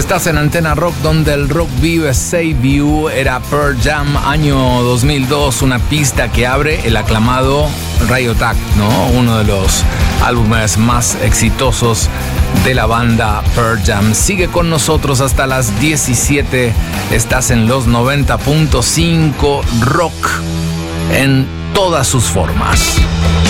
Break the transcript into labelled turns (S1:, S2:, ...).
S1: Estás en Antena Rock, donde el rock vive. Save You era Pearl Jam, año 2002, una pista que abre el aclamado Riot Act, ¿no? Uno de los álbumes más exitosos de la banda Pearl Jam. Sigue con nosotros hasta las 17. Estás en los 90.5 Rock en todas sus formas.